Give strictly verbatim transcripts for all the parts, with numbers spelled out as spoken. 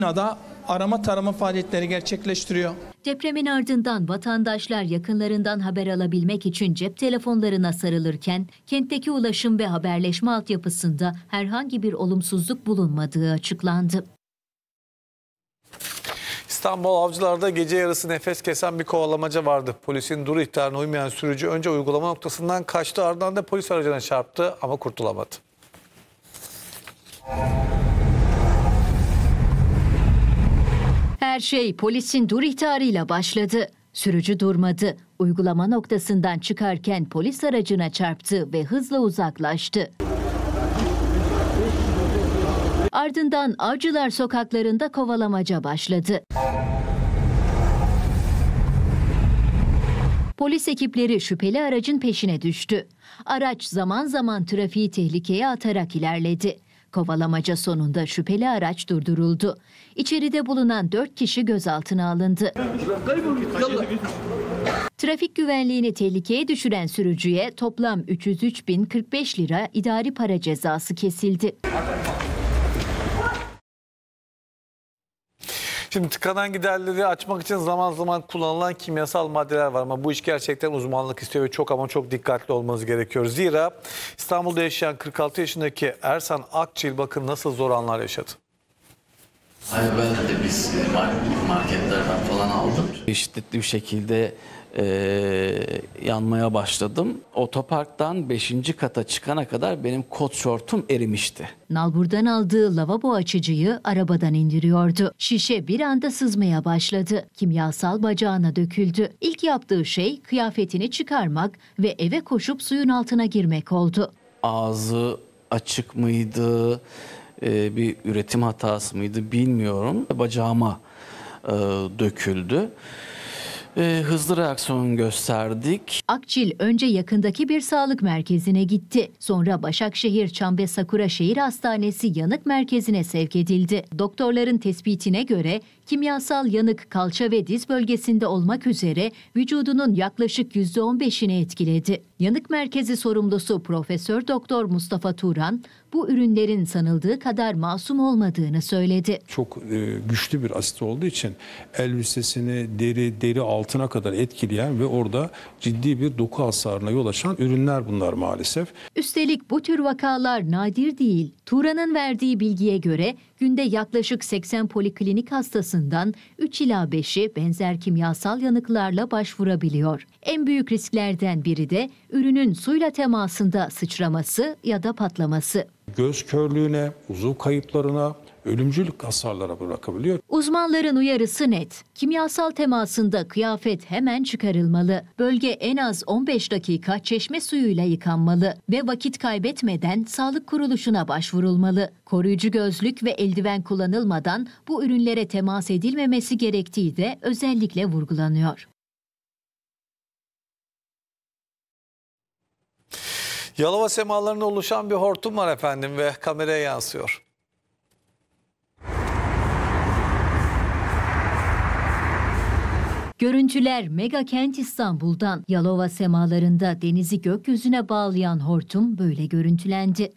Binada arama tarama faaliyetleri gerçekleştiriyor. Depremin ardından vatandaşlar yakınlarından haber alabilmek için cep telefonlarına sarılırken kentteki ulaşım ve haberleşme altyapısında herhangi bir olumsuzluk bulunmadığı açıklandı. İstanbul Avcılar'da gece yarısı nefes kesen bir kovalamaca vardı. Polisin dur ihtarına uymayan sürücü önce uygulama noktasından kaçtı, ardından da polis aracına çarptı ama kurtulamadı. Her şey polisin dur ihtarıyla başladı. Sürücü durmadı. Uygulama noktasından çıkarken polis aracına çarptı ve hızla uzaklaştı. Ardından Avcılar sokaklarında kovalamaca başladı. Polis ekipleri şüpheli aracın peşine düştü. Araç zaman zaman trafiği tehlikeye atarak ilerledi. Kovalamaca sonunda şüpheli araç durduruldu. İçeride bulunan dört kişi gözaltına alındı. Trafik güvenliğini tehlikeye düşüren sürücüye toplam üç yüz üç bin kırk beş lira idari para cezası kesildi. Şimdi tıkanan giderleri açmak için zaman zaman kullanılan kimyasal maddeler var ama bu iş gerçekten uzmanlık istiyor ve çok ama çok dikkatli olmanız gerekiyor. Zira İstanbul'da yaşayan kırk altı yaşındaki Ersan Akçil bakın nasıl zor anlar yaşadı. Hayır, ben de biz marketlerden falan aldım. Şiddetli bir şekilde e, yanmaya başladım. Otoparktan beşinci kata çıkana kadar benim kot şortum erimişti. Nalbur'dan aldığı lavabo açıcıyı arabadan indiriyordu. Şişe bir anda sızmaya başladı. Kimyasal bacağına döküldü. İlk yaptığı şey kıyafetini çıkarmak ve eve koşup suyun altına girmek oldu. Ağzı açık mıydı, e, bir üretim hatası mıydı bilmiyorum. Bacağıma e, döküldü. E, hızlı reaksiyon gösterdik. Akçil önce yakındaki bir sağlık merkezine gitti. Sonra Başakşehir Çambe Sakura Şehir Hastanesi Yanık Merkezi'ne sevk edildi. Doktorların tespitine göre kimyasal yanık kalça ve diz bölgesinde olmak üzere vücudunun yaklaşık yüzde on beşini etkiledi. Yanık Merkezi sorumlusu Profesör Doktor Mustafa Turan, bu ürünlerin sanıldığı kadar masum olmadığını söyledi. Çok e, güçlü bir asit olduğu için elbisesini deri deri altına kadar etkileyen ve orada ciddi bir doku hasarına yol açan ürünler bunlar maalesef. Üstelik bu tür vakalar nadir değil. Turan'ın verdiği bilgiye göre günde yaklaşık seksen poliklinik hastasından üç ila beşi benzer kimyasal yanıklarla başvurabiliyor. En büyük risklerden biri de ürünün suyla temasında sıçraması ya da patlaması. Göz körlüğüne, uzuv kayıplarına, ölümcül hasarlara bırakabiliyor. Uzmanların uyarısı net. Kimyasal temasında kıyafet hemen çıkarılmalı. Bölge en az on beş dakika çeşme suyuyla yıkanmalı ve vakit kaybetmeden sağlık kuruluşuna başvurulmalı. Koruyucu gözlük ve eldiven kullanılmadan bu ürünlere temas edilmemesi gerektiği de özellikle vurgulanıyor. Yalova semalarında oluşan bir hortum var efendim ve kameraya yansıyor. Görüntüler mega kent İstanbul'dan. Yalova semalarında denizi gökyüzüne bağlayan hortum böyle görüntülendi.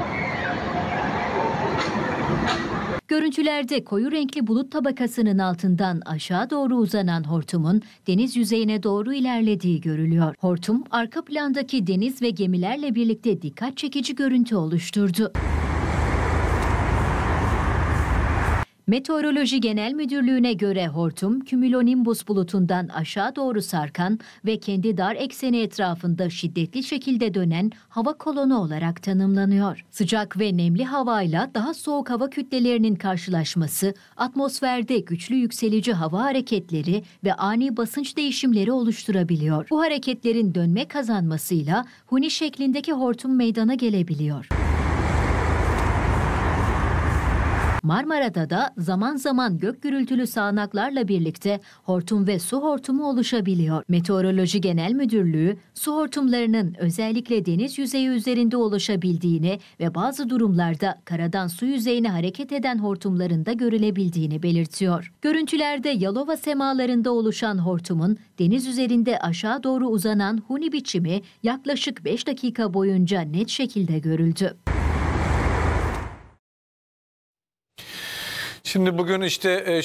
Görüntülerde koyu renkli bulut tabakasının altından aşağı doğru uzanan hortumun deniz yüzeyine doğru ilerlediği görülüyor. Hortum arka plandaki deniz ve gemilerle birlikte dikkat çekici görüntü oluşturdu. Meteoroloji Genel Müdürlüğü'ne göre hortum, kümülonimbus bulutundan aşağı doğru sarkan ve kendi dar ekseni etrafında şiddetli şekilde dönen hava kolonu olarak tanımlanıyor. Sıcak ve nemli havayla daha soğuk hava kütlelerinin karşılaşması, atmosferde güçlü yükselici hava hareketleri ve ani basınç değişimleri oluşturabiliyor. Bu hareketlerin dönme kazanmasıyla huni şeklindeki hortum meydana gelebiliyor. Marmara'da da zaman zaman gök gürültülü sağanaklarla birlikte hortum ve su hortumu oluşabiliyor. Meteoroloji Genel Müdürlüğü, su hortumlarının özellikle deniz yüzeyi üzerinde oluşabildiğini ve bazı durumlarda karadan su yüzeyine hareket eden hortumların da görülebildiğini belirtiyor. Görüntülerde Yalova semalarında oluşan hortumun deniz üzerinde aşağı doğru uzanan huni biçimi yaklaşık beş dakika boyunca net şekilde görüldü. Şimdi bugün işte e,